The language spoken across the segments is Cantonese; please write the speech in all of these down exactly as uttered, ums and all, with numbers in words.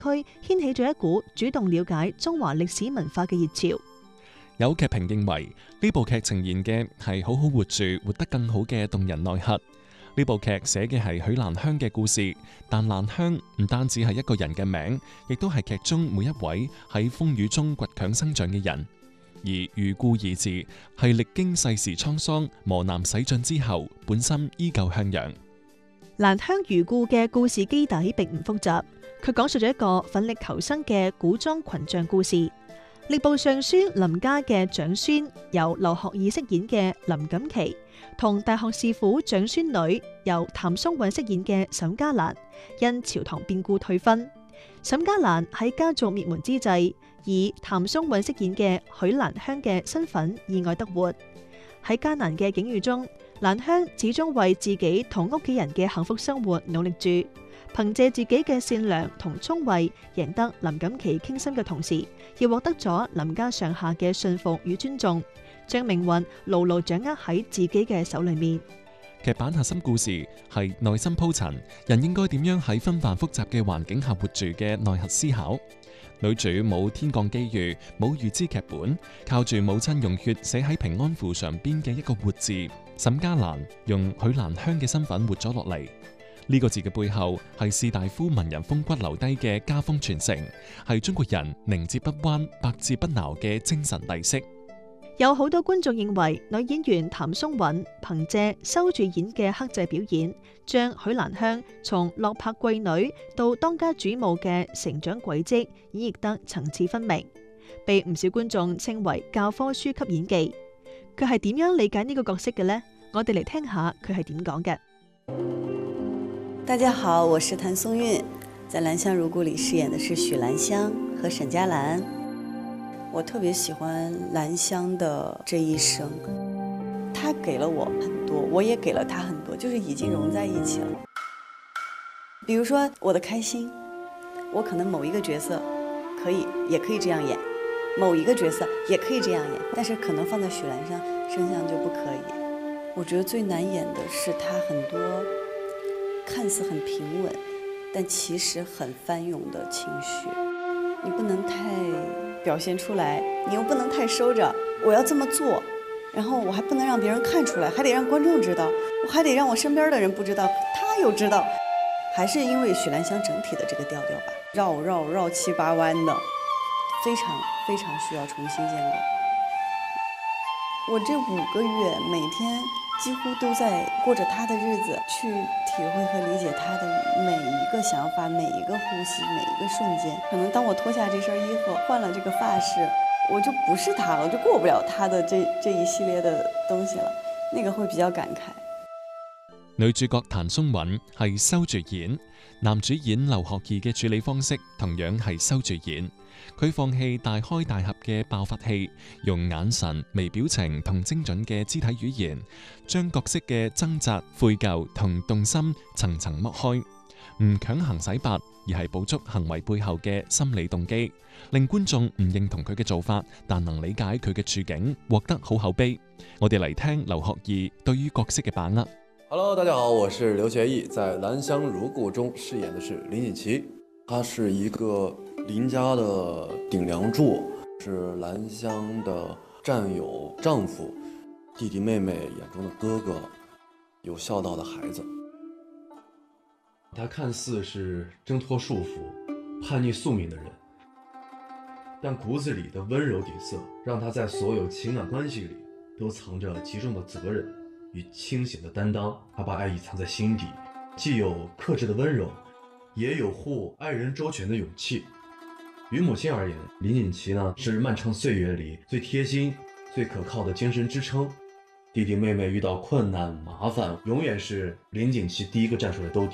區掀起咗一股主動了解中華歷史文化嘅熱潮。 有劇評認為呢部劇呈現嘅係好好活住、活得更好嘅動人內核。呢部劇寫嘅係許蘭香嘅故事，但蘭香唔單止係一個人嘅名，亦都係劇中每一位喺風雨中倔強生長嘅人。而如故二字係歷經世事滄桑、磨難洗盡之後，本身依舊向陽。 蘭香如故嘅故事基底並唔複雜，佢講述咗一個奮力求生嘅古裝群像故事。吏部尚書林家嘅長孫由劉學義飾演嘅林錦琪，同大學士府長孫女由譚松韻飾演嘅沈嘉蘭，因朝堂變故退婚。沈嘉蘭喺家族滅門之際，以譚松韻飾演嘅許蘭香嘅身份意外得活。喺艱難嘅境遇中，蘭香始終為自己同屋企人嘅幸福生活努力住，憑借自己嘅善良同聰慧，贏得林錦琪傾心嘅同時，亦獲得咗林家上下嘅信服與尊重，將命運牢牢掌握喺自己嘅手裏面。 劇版核心故事係內心鋪陳，人應該點樣喺紛繁複雜嘅環境下活住嘅內核思考。女主冇天降機遇，冇預知劇本，靠住母親用血寫喺平安符上邊嘅一個活字，沈嘉蘭用許蘭香嘅身份活咗落嚟。呢個字嘅背後係士大夫文人風骨留低嘅家風傳承，係中國人寧折不彎、百折不撓嘅精神底色。 有好多觀眾認為女演員譚松韻憑借收住演嘅克制表演，將許蘭香從落魄貴女到當家主母嘅成長軌跡演繹得層次分明，被唔少觀眾稱為教科書級演技。佢係點樣理解呢個角色嘅呢？我哋嚟聽下佢係點講嘅。 大家好，我是譚松韻，在《蘭香如故》裏飾演的是許蘭香和沈嘉蘭。我特別喜歡蘭香的這一生，她給了我很多，我也給了她很多，就是已經融在一起了。比如說我的開心，我可能某一個角色可以也可以這樣演，某一個角色也可以這樣演，但是可能放在許蘭香身上就不可以。我覺得最難演的是她很多看似很平穩，但其實很翻湧的情緒，你不能太表現出來，你又不能太收着。我要這麼做，然後我還不能讓別人看出來，還得讓觀眾知道，我還得讓我身邊的人不知道，他又知道。還是因為許蘭香整體的這個調調吧，繞繞繞七八彎的，非常非常需要重新建構。我這五個月每天幾乎都在過着他的日子，去體會和理解他的每一個想法，每一個呼吸，每一個瞬間。可能當我脫下這身衣服，換了這個髮飾，我就不是他了，我就過不了他的這這一系列的東西了，那個會比較感慨。 女主角譚松韻係收住演，男主演劉學義嘅處理方式同樣係收住演。佢放棄大開大合嘅爆發戲，用眼神、微表情同精準嘅肢體語言，將角色嘅掙扎、悔疚同動心層層剝開，唔強行洗白，而係捕捉行為背後嘅心理動機，令觀眾唔認同佢嘅做法，但能理解佢嘅處境，獲得好口碑。我哋嚟聽劉學義對於角色嘅把握。 Hello， 大家好，我是劉學義，在《蘭香如故》中飾演的是林錦琪，他是一個林家的頂梁柱，是蘭香的戰友、丈夫、弟弟妹妹眼中的哥哥，有孝道的孩子。 他看似是掙脫束縛、叛逆宿命的人，但骨子裡的溫柔底色，讓他在所有情感關係裡都藏着極重的責任與清醒的擔當。他把愛意藏在心底，既有克制的溫柔，也有護愛人周全的勇氣。於母親而言，林錦琪呢是漫長歲月裡最貼心、最可靠的精神支撐。弟弟妹妹遇到困難麻煩，永遠是林錦琪第一個站出來兜底。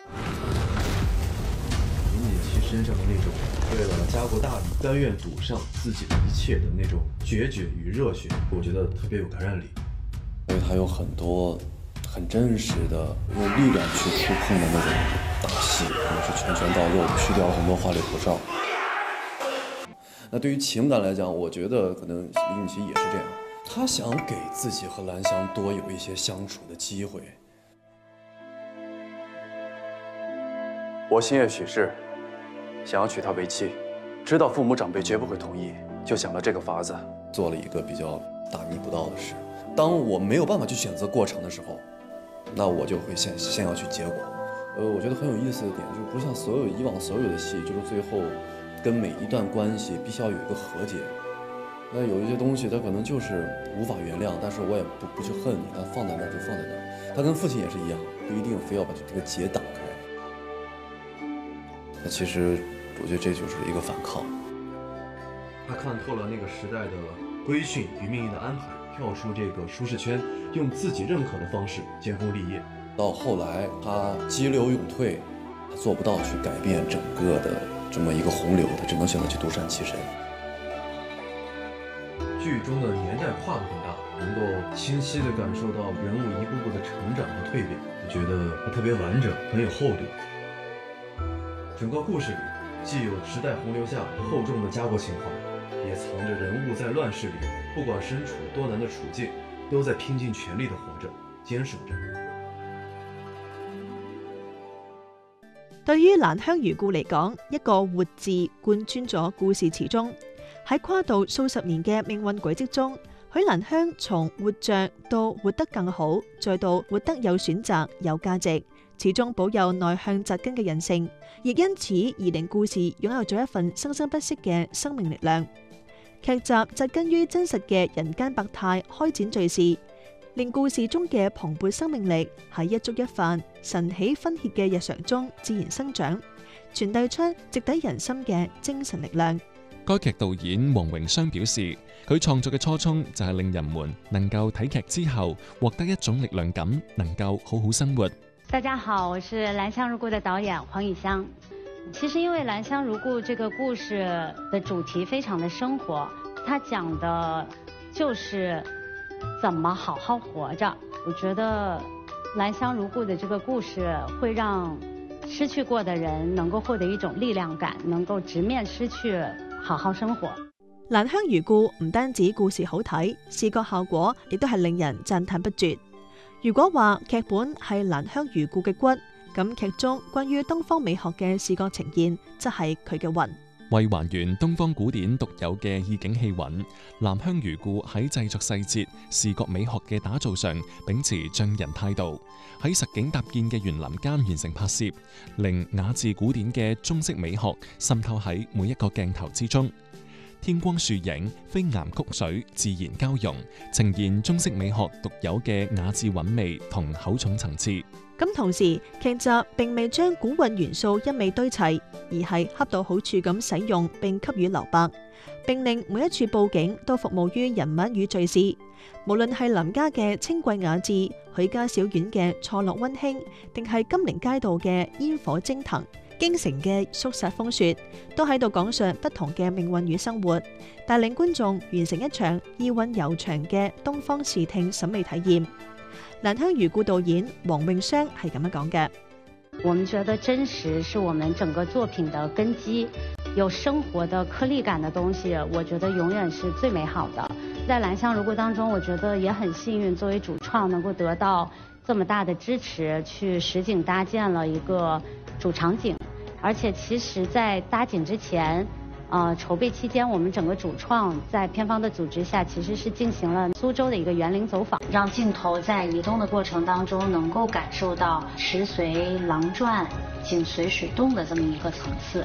林錦琪身上的那種為了家國大義甘願賭上自己的一切的那種決絕與熱血，我覺得特別有感染力。 因為他有很多很真實的用力量去觸碰的那種打戲，可能是拳拳到肉，去掉了很多花里胡哨。那對於情感來講，我覺得可能林錦琪也是這樣，他想給自己和蘭香多有一些相處的機會。 我心悅許氏， 想要娶她为妻，知道父母长辈绝不会同意，就想了这个法子， 做了一个比较大逆不道的事。当我没有办法去选择过程的时候，那我就会先先要去结果。呃，我觉得很有意思的点就是，不像所有以往所有的戏，就是最后跟每一段关系必须要有一个和解。那有一些东西，它可能就是无法原谅，但是我也不不去恨你，它放在那儿就放在那儿。他跟父亲也是一样，不一定非要把这个结打开。那其实我觉得这就是一个反抗。 他看透了那个时代的规训与命运的安排，跳出这个舒适圈，用自己认可的方式建功立业。 到后来他激流勇退，他做不到去改变整个的这么一个洪流，他只能选择去独善其身。 剧中的年代跨度很大，能够清晰地感受到人物一步步的成长和蜕变，我觉得它特别完整，很有厚度。整个故事里既有时代洪流下厚重的家国情怀，也藏着人物在乱世里不管身处多难的处境，都在拼尽全力地活着，坚守着。 對於蘭香如故嚟講，一個活字貫穿咗故事始終。喺跨度數十年嘅命運軌跡中，許蘭香從活着到活得更好，再到活得有選擇、有價值，始終保有內向扎根嘅人性，亦因此而令故事擁有咗一份生生不息嘅生命力量。劇集扎根於真實嘅人間百態開展敘事，令故事中嘅蓬勃生命力喺一粥一飯、晨起分歇嘅日常中自然生長，傳遞出直抵人心嘅精神力量。 該劇導演黃榮湘表示，佢創作嘅初衷就係令人們能夠睇劇之後獲得一種力量感，能夠好好生活。 大家好，我是《蘭香如故》的導演黃以香。其實因為《蘭香如故》這個故事的主題非常的生活，它講的就是怎麼好好活着。我覺得《蘭香如故》的這個故事會讓失去過的人能夠獲得一種力量感，能夠直面失去，好好生活。 蘭香如故唔單止故事好睇，視覺效果亦都係令人讚嘆不絕。如果話劇本係蘭香如故嘅骨，咁劇中關於東方美學嘅視覺呈現，則係佢嘅魂。 為還原東方古典獨有嘅意境氣韻，蘭香如故喺製作細節、視覺美學嘅打造上秉持匠人態度，喺實景搭建嘅園林間完成拍攝，令雅致古典嘅中式美學滲透喺每一個鏡頭之中。天光樹影、飛岩曲水自然交融，呈現中式美學獨有嘅雅致韻味同厚重層次。 咁同時，劇集並未將古韻元素一味堆砌，而係恰到好處咁使用並給予留白，並令每一處佈景都服務於人物與敘事。無論係林家嘅清貴雅致、許家小院嘅錯落溫馨，定係金陵街道嘅煙火蒸騰，京城嘅肅殺風雪，都喺度講述不同嘅命運與生活，帶領觀眾完成一場意韻悠長嘅東方視聽審美體驗。蘭香如故導演黃榮湘係咁樣講嘅： 我們覺得真實是我們整個作品的根基，有生活的顆粒感的東西，我覺得永遠是最美好的。在蘭香如故當中，我覺得也很幸運，作為主創能夠得到這麼大的支持，去實景搭建了一個主場景。而且其實在搭景之前，呃，籌備期間，我們整個主創在片方的組織下，其實是進行了蘇州的一個園林走訪，讓鏡頭在移動的過程當中，能夠感受到時隨廊轉、景隨水動的這麼一個層次。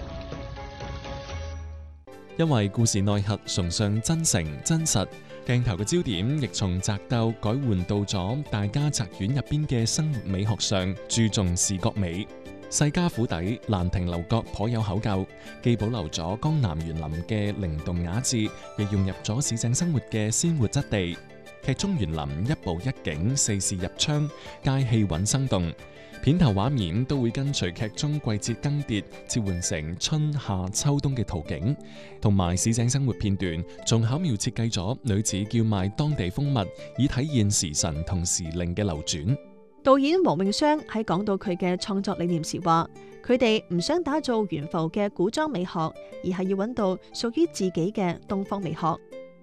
因為故事內核崇尚真誠真實，鏡頭嘅焦點亦從宅鬥改換到咗大家宅院入邊嘅生活美學上，注重視覺美。世家府邸蘭亭樓閣頗有考究，既保留咗江南園林嘅靈動雅致，亦融入咗市井生活嘅鮮活質地。劇中園林一步一景，四視入窗，皆氣韻生動。片頭畫面都會跟隨劇中季節更迭，切換成春夏秋冬嘅圖景，同埋市井生活片段，仲巧妙設計咗女子叫賣當地風物，以體現時辰同時令嘅流轉。 導演黃榮湘喺講到佢嘅創作理念時話，佢哋唔想打造懸浮嘅古裝美學，而係要揾到屬於自己嘅東方美學。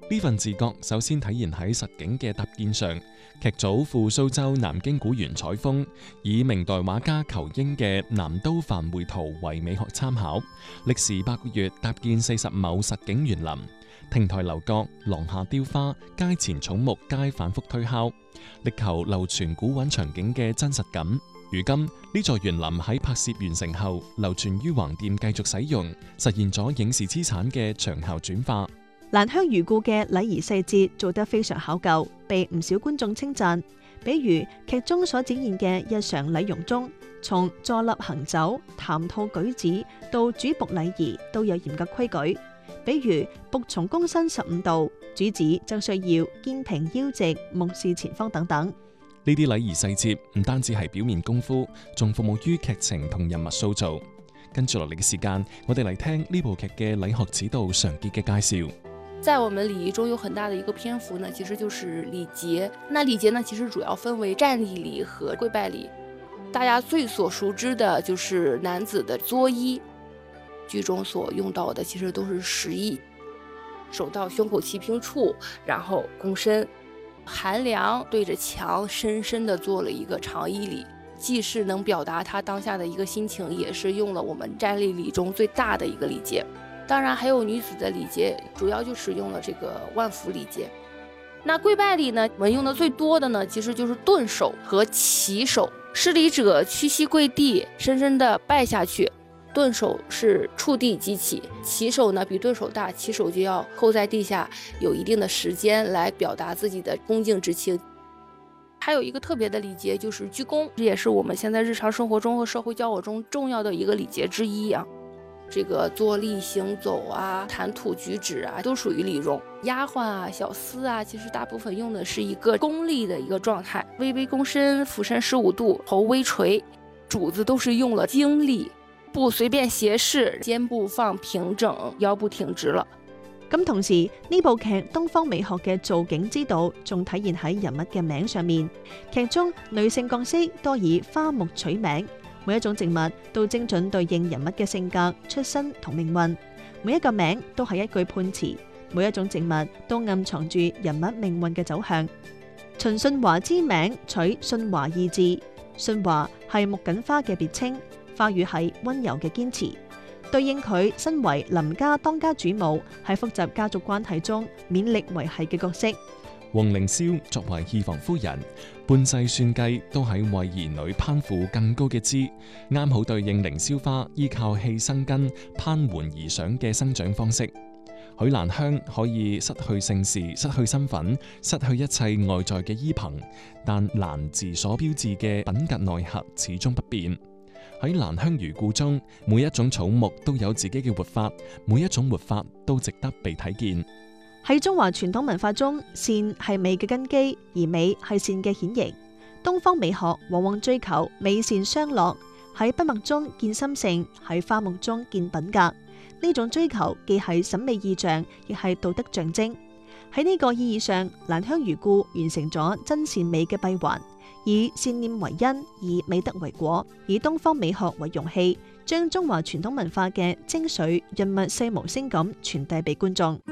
呢份自覺首先體現喺實景嘅搭建上。劇組赴蘇州南京古園採風，以明代畫家仇英嘅《南都梵會圖》為美學參考，歷時八個月搭建四十畝實景園林，亭台樓閣、廊下雕花、街前草木皆反覆推敲，力求留存古韻場景嘅真實感。如今呢座園林喺拍攝完成後，流傳於橫店繼續使用，實現咗影視資產嘅長效轉化。 蘭香如故嘅禮儀細節做得非常考究，被唔少觀眾稱讚。比如劇中所展現嘅日常禮容中，從坐立行走、談吐舉止到主僕禮儀都有嚴格規矩。比如僕從躬身十五度，主子就需要肩平腰直、目視前方等等。 呢啲禮儀細節唔單止係表面功夫，仲服務於劇情同人物塑造。跟住落嚟嘅時間，我哋嚟聽呢部劇嘅禮學指導常傑嘅介紹。 在我們禮儀中有很大的一個篇幅呢，其實就是禮節。那禮節呢，其實主要分為站立禮和跪拜禮。大家最所熟知的就是男子的作揖，劇中所用到的其實都是實揖，手到胸口齊平處，然後躬身。韓良對着牆深深地做了一個長揖禮，既是能表達他當下的一個心情，也是用了我們站立禮中最大的一個禮節。當然還有女子的禮節，主要就是用了這個萬福禮節。那跪拜禮呢，我們用的最多的呢，其實就是頓首和起首。施禮者屈膝跪地，深深地拜下去。頓首是觸地即起，起首呢比頓首大，起首就要扣在地下，有一定的時間來表達自己的恭敬之情。還有一個特別的禮節就是鞠躬，這也是我們現在日常生活中和社會交往中重要的一個禮節之一啊。這個坐立行走啊，談吐舉止啊，都屬於禮容。丫鬟啊、小厮啊，其實大部分用的是一個恭立的一個狀態，微微躬身，俯身十五度，頭微垂。主子都是用了經立，不隨便斜視，肩部放平整，腰部挺直了。 咁同時呢部劇東方美學嘅造景之道，仲體現喺人物嘅名上面。劇中女性角色多以花木取名。每一種植物都精準對應人物嘅性格、出身同命運，每一個名都係一句判詞，每一種植物都暗藏住人物命運嘅走向。秦舜華之名取舜華二字，舜華係木槿花嘅別稱，花語係溫柔嘅堅持，對應佢身為林家當家主母，喺複雜家族關係中勉力維繫嘅角色。 黃凌霄作為二房夫人，半世算計都喺為兒女攀附更高嘅枝，啱好對應凌霄花依靠氣生根、攀援而上嘅生長方式。許蘭香可以失去姓氏、失去身份、失去一切外在嘅依憑，但蘭字所標誌嘅品格內核始終不變。喺蘭香如故中，每一種草木都有自己嘅活法，每一種活法都值得被睇見。 喺中華傳統文化中，善係美嘅根基，而美係善嘅顯形。東方美學往往追求美善雙落，喺筆墨中見心性，喺花木中見品格。呢種追求既係審美意象，亦係道德象徵。喺呢個意義上，蘭香如故完成咗真善美嘅閉環，以善念為因，以美德為果，以東方美學為容器，將中華傳統文化嘅精髓潤物細無聲咁傳遞俾觀眾。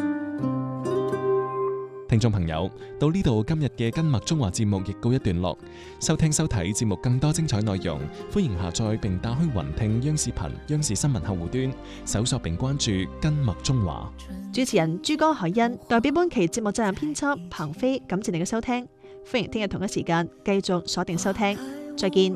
聽眾朋友，到呢度今日嘅跟麥中華節目亦告一段落。收聽收睇節目更多精彩內容，歡迎下載並打開雲聽央視頻、央視新聞客戶端，搜索並關注跟麥中華。 主持人朱江海欣代表本期節目責任編輯彭飛，感謝你嘅收聽。歡迎聽日同一時間繼續鎖定收聽，再見。